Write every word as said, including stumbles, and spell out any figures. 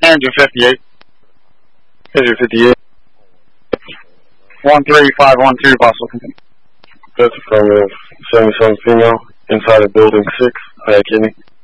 Andrew fifty-eight. Andrew fifty-eight. one three five one two, possible. That's affirmative. seventy-seven female, inside of building six, High Kidney.